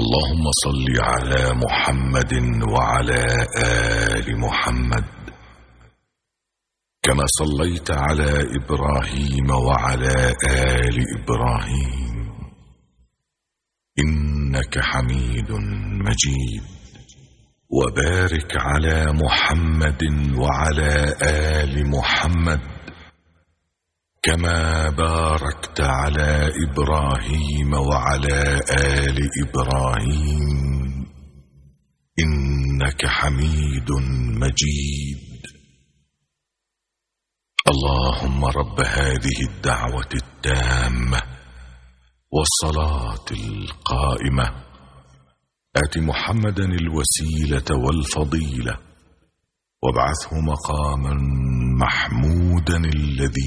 اللهم صل على محمد وعلى آل محمد كما صليت على إبراهيم وعلى آل إبراهيم إنك حميد مجيد. وبارك على محمد وعلى آل محمد كما باركت على إبراهيم وعلى آل إبراهيم إنك حميد مجيد. اللهم رب هذه الدعوة التامة والصلاة القائمة آت محمدا الوسيلة والفضيلة وابعثه مقاما محمودا الذي